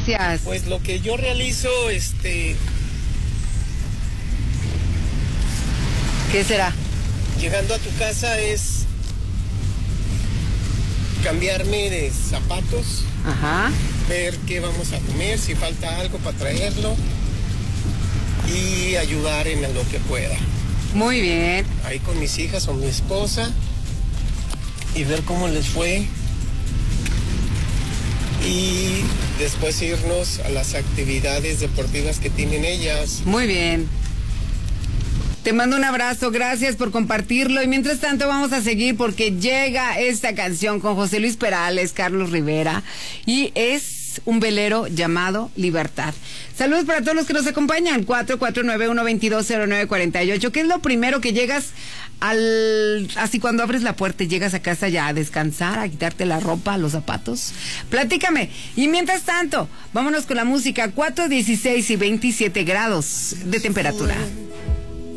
Gracias. Pues lo que yo realizo, ¿Qué será? llegando a tu casa es cambiarme de zapatos, Ajá. ver qué vamos a comer, si falta algo para traerlo y ayudar en lo que pueda. Muy bien. Ahí con mis hijas o mi esposa y ver cómo les fue y después irnos a las actividades deportivas que tienen ellas. Muy bien. Te mando un abrazo, gracias por compartirlo. Y mientras tanto vamos a seguir porque llega esta canción con José Luis Perales, Carlos Rivera, y es un velero llamado Libertad. Saludos para todos los que nos acompañan, 449-122-0948. ¿Qué es lo primero que llegas así cuando abres la puerta y llegas a casa ya a descansar, a quitarte la ropa, los zapatos? Platícame. Y mientras tanto, vámonos con la música, 4:16 y 27 grados de temperatura.